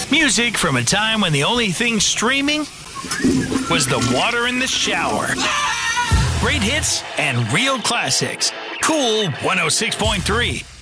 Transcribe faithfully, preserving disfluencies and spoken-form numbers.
Music from a time when the only thing streaming was the water in the shower. Great hits and real classics. Cool one oh six point three.